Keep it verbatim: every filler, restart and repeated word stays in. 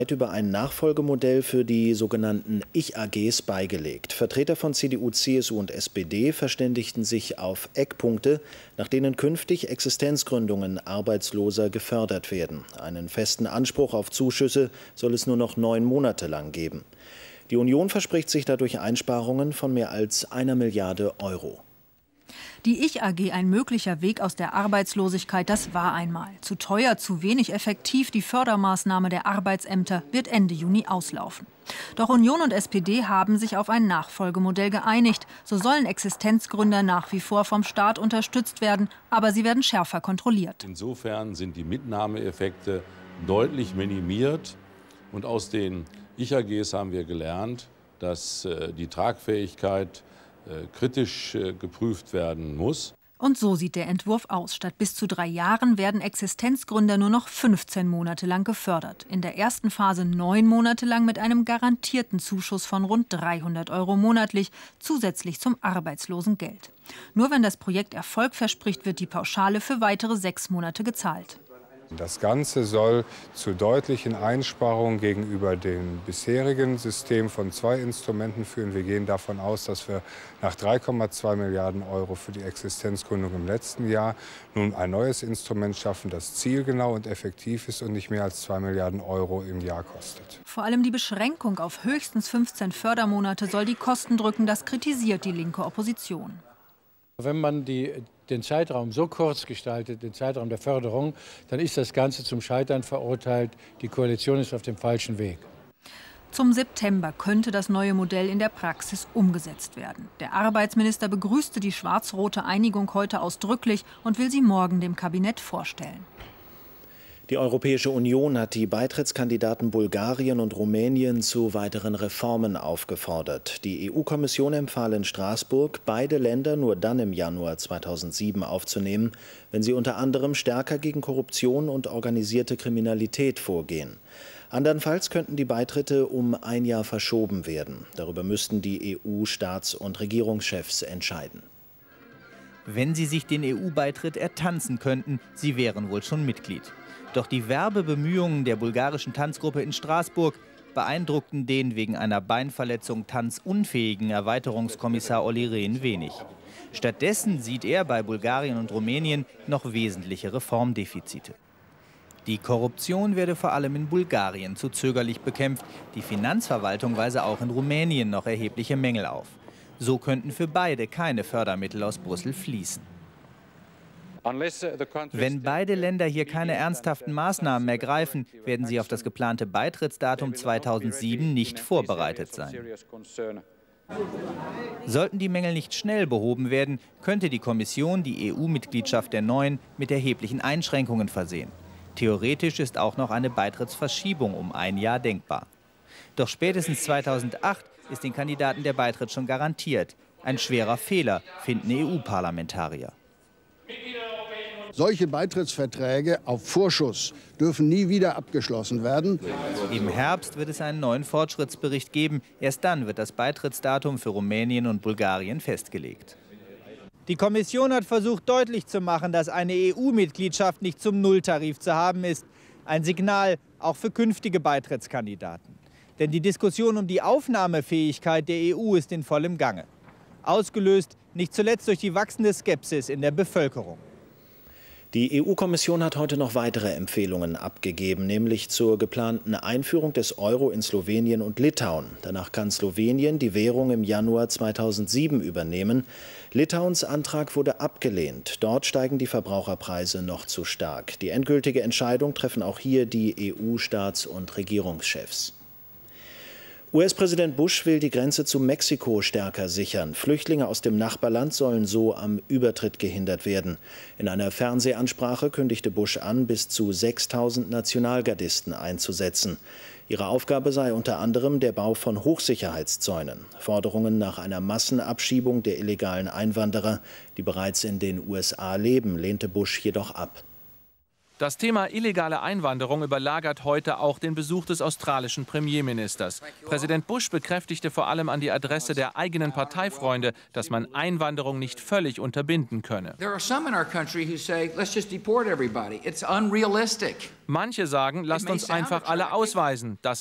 Über ein Nachfolgemodell für die sogenannten Ich-A Gs beigelegt. Vertreter von C D U, C S U und S P D verständigten sich auf Eckpunkte, nach denen künftig Existenzgründungen Arbeitsloser gefördert werden. Einen festen Anspruch auf Zuschüsse soll es nur noch neun Monate lang geben. Die Union verspricht sich dadurch Einsparungen von mehr als einer Milliarde Euro. Die Ich-A G, ein möglicher Weg aus der Arbeitslosigkeit, das war einmal. Zu teuer, zu wenig effektiv, die Fördermaßnahme der Arbeitsämter wird Ende Juni auslaufen. Doch Union und S P D haben sich auf ein Nachfolgemodell geeinigt. So sollen Existenzgründer nach wie vor vom Staat unterstützt werden, aber sie werden schärfer kontrolliert. Insofern sind die Mitnahmeeffekte deutlich minimiert. Und aus den Ich-A Gs haben wir gelernt, dass die Tragfähigkeit kritisch geprüft werden muss. Und so sieht der Entwurf aus. Statt bis zu drei Jahren werden Existenzgründer nur noch fünfzehn Monate lang gefördert. In der ersten Phase neun Monate lang mit einem garantierten Zuschuss von rund dreihundert Euro monatlich, zusätzlich zum Arbeitslosengeld. Nur wenn das Projekt Erfolg verspricht, wird die Pauschale für weitere sechs Monate gezahlt. Das Ganze soll zu deutlichen Einsparungen gegenüber dem bisherigen System von zwei Instrumenten führen. Wir gehen davon aus, dass wir nach drei Komma zwei Milliarden Euro für die Existenzgründung im letzten Jahr nun ein neues Instrument schaffen, das zielgenau und effektiv ist und nicht mehr als zwei Milliarden Euro im Jahr kostet. Vor allem die Beschränkung auf höchstens fünfzehn Fördermonate soll die Kosten drücken. Das kritisiert die linke Opposition. Wenn man die, den Zeitraum so kurz gestaltet, den Zeitraum der Förderung, dann ist das Ganze zum Scheitern verurteilt. Die Koalition ist auf dem falschen Weg. Zum September könnte das neue Modell in der Praxis umgesetzt werden. Der Arbeitsminister begrüßte die schwarz-rote Einigung heute ausdrücklich und will sie morgen dem Kabinett vorstellen. Die Europäische Union hat die Beitrittskandidaten Bulgarien und Rumänien zu weiteren Reformen aufgefordert. Die E U-Kommission empfahl in Straßburg, beide Länder nur dann im Januar zweitausendsieben aufzunehmen, wenn sie unter anderem stärker gegen Korruption und organisierte Kriminalität vorgehen. Andernfalls könnten die Beitritte um ein Jahr verschoben werden. Darüber müssten die E U-Staats- und Regierungschefs entscheiden. Wenn sie sich den E U-Beitritt ertanzen könnten, sie wären wohl schon Mitglied. Doch die Werbebemühungen der bulgarischen Tanzgruppe in Straßburg beeindruckten den wegen einer Beinverletzung tanzunfähigen Erweiterungskommissar Olli Rehn wenig. Stattdessen sieht er bei Bulgarien und Rumänien noch wesentliche Reformdefizite. Die Korruption werde vor allem in Bulgarien zu zögerlich bekämpft. Die Finanzverwaltung weise auch in Rumänien noch erhebliche Mängel auf. So könnten für beide keine Fördermittel aus Brüssel fließen. Wenn beide Länder hier keine ernsthaften Maßnahmen ergreifen, werden sie auf das geplante Beitrittsdatum zweitausendsieben nicht vorbereitet sein. Sollten die Mängel nicht schnell behoben werden, könnte die Kommission die E U-Mitgliedschaft der Neuen mit erheblichen Einschränkungen versehen. Theoretisch ist auch noch eine Beitrittsverschiebung um ein Jahr denkbar. Doch spätestens zweitausendacht ist den Kandidaten der Beitritt schon garantiert. Ein schwerer Fehler, finden E U-Parlamentarier. Solche Beitrittsverträge auf Vorschuss dürfen nie wieder abgeschlossen werden. Im Herbst wird es einen neuen Fortschrittsbericht geben. Erst dann wird das Beitrittsdatum für Rumänien und Bulgarien festgelegt. Die Kommission hat versucht, deutlich zu machen, dass eine E U-Mitgliedschaft nicht zum Nulltarif zu haben ist. Ein Signal auch für künftige Beitrittskandidaten. Denn die Diskussion um die Aufnahmefähigkeit der E U ist in vollem Gange. Ausgelöst nicht zuletzt durch die wachsende Skepsis in der Bevölkerung. Die E U-Kommission hat heute noch weitere Empfehlungen abgegeben, nämlich zur geplanten Einführung des Euro in Slowenien und Litauen. Danach kann Slowenien die Währung im Januar zweitausendsieben übernehmen. Litauens Antrag wurde abgelehnt. Dort steigen die Verbraucherpreise noch zu stark. Die endgültige Entscheidung treffen auch hier die E U-Staats- und Regierungschefs. U S-Präsident Bush will die Grenze zu Mexiko stärker sichern. Flüchtlinge aus dem Nachbarland sollen so am Übertritt gehindert werden. In einer Fernsehansprache kündigte Bush an, bis zu sechstausend Nationalgardisten einzusetzen. Ihre Aufgabe sei unter anderem der Bau von Hochsicherheitszäunen. Forderungen nach einer Massenabschiebung der illegalen Einwanderer, die bereits in den U S A leben, lehnte Bush jedoch ab. Das Thema illegale Einwanderung überlagert heute auch den Besuch des australischen Premierministers. Präsident Bush bekräftigte vor allem an die Adresse der eigenen Parteifreunde, dass man Einwanderung nicht völlig unterbinden könne. Manche sagen, lasst uns einfach alle ausweisen. Das